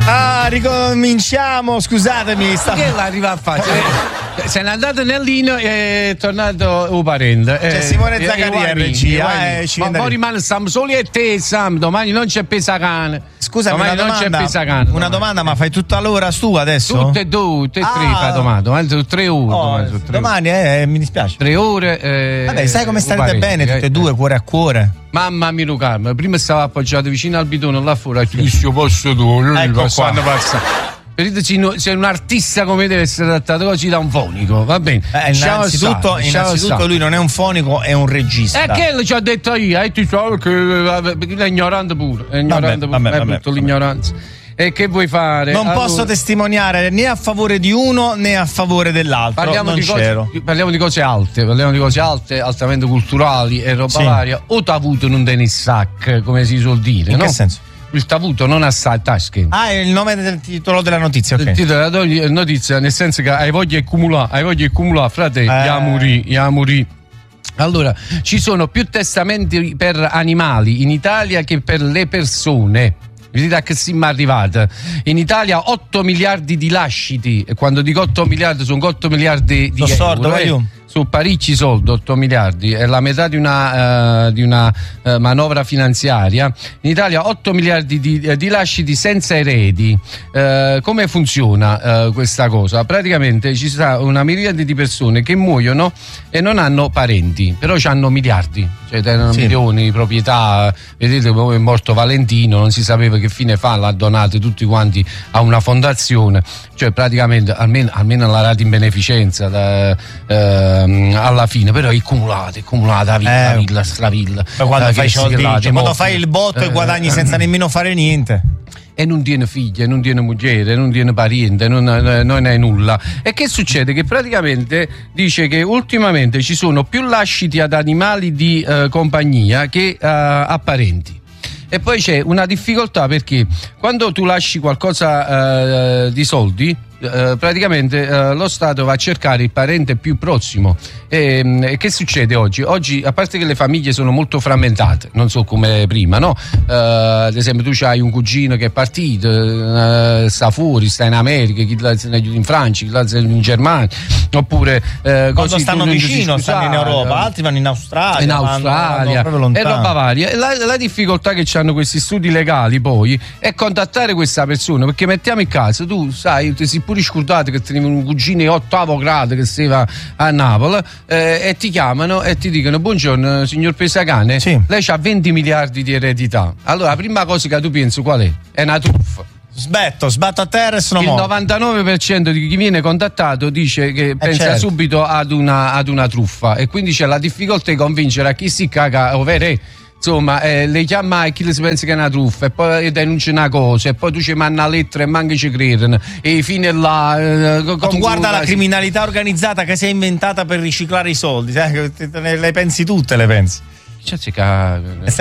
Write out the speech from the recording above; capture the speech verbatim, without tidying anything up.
Ah, ricominciamo, scusatemi. Sta... Che l'arriva a fare? Se n'è andato nell'ino e è tornato un parente. C'è Simone Zaccaria in regia. Eh, ma poi rimane Sam soli e te, Sam. Domani non c'è pesacane. Scusami, una domani domanda, non c'è pesacane. una domanda, ma fai tutta l'ora su adesso? Tutte e due, tutte e tre ah. fai domani. Domani sono tre ore. Oh, domani, sono tre domani ore. Eh, mi dispiace. Tre ore. Eh, Vabbè, sai come starete bene tutte e eh, due, cuore a cuore. Mamma mia, Carmen, prima stava appoggiato vicino al bidone là fuori. Io posso tu, ecco passando passa. Se un artista come deve essere trattato così da un fonico, va bene. Eh, innanzitutto, stare, innanzitutto lui non è un fonico, è un regista. E che ci ho detto io, e ti so che è ignorante pure, è ignorante vabbè, pure, vabbè, è tutto vabbè, l'ignoranza. E che vuoi fare? Non allora, posso testimoniare né a favore di uno né a favore dell'altro. Parliamo, non di c'ero. cose, parliamo di cose alte, parliamo di cose alte, altamente culturali e roba sì. varia. O t'ha avuto un tennis sack, come si suol dire, in no? che senso? Il tavuto non assai tasche. Ah, è il nome del titolo della notizia, ok. Il titolo della notizia, nel senso che hai voglia di accumulare, hai voglia di accumulare, frate, eh. yamuri, yamuri. Allora, ci sono più testamenti per animali in Italia che per le persone. Vedete a che siamo arrivati. In Italia otto miliardi di lasciti, e quando dico otto miliardi sono otto miliardi di Lo euro. sordo, eh. io. Su parecchi soldi, otto miliardi, è la metà di una, uh, di una uh, manovra finanziaria. In Italia otto miliardi di, uh, di lasciti senza eredi. Uh, come funziona uh, questa cosa? Praticamente ci sta una miriade di persone che muoiono e non hanno parenti, però hanno miliardi, cioè hanno sì. milioni di proprietà. Vedete come è morto Valentino, non si sapeva che fine fa, l'ha donato tutti quanti a una fondazione, cioè praticamente almeno, almeno la rata in beneficenza da, uh, alla fine, però è cumulata, è cumulata villa, eh, villa, stravilla. Ma quando eh, fai soldi, cioè, quando fai il botto eh, e guadagni eh, senza nemmeno fare niente. E non tiene figlie, non tiene moglie, non tiene parente, non, non hai nulla. E che succede? Che praticamente dice che ultimamente ci sono più lasciti ad animali di uh, compagnia che uh, a parenti. E poi c'è una difficoltà perché quando tu lasci qualcosa uh, di soldi, Uh, praticamente uh, lo Stato va a cercare il parente più prossimo. E, um, e che succede oggi? Oggi, a parte che le famiglie sono molto frammentate, non so come prima, no? Uh, ad esempio, tu hai un cugino che è partito, uh, sta fuori, sta in America, chi l'ha in Francia, chi l'ha in Germania, oppure uh, quando stanno vicino, stanno in Europa, altri vanno in Australia, in Australia vanno, vanno e roba varia. La, la difficoltà che hanno questi studi legali poi è contattare questa persona, perché mettiamo in caso, tu sai, ti si pure scordato che tenevi un cugino in ottavo grado che stava a Napoli eh, e ti chiamano e ti dicono: buongiorno signor Pesacane, sì. lei ha venti miliardi di eredità. Allora la prima cosa che tu pensi qual è? È una truffa. Sbetto, sbatto a terra e sono il morto. novantanove per cento di chi viene contattato dice che eh pensa certo. subito ad una, ad una truffa, e quindi c'è la difficoltà di convincere a chi si caga ovvero insomma eh, le chiama e chi le si pensa che è una truffa, e poi denuncia una cosa e poi tu ci mandi una lettera e manchi ci credono e fine là eh, tu guarda la criminalità organizzata che si è inventata per riciclare i soldi, sai? Le pensi tutte, le pensi. Cioè, si caga.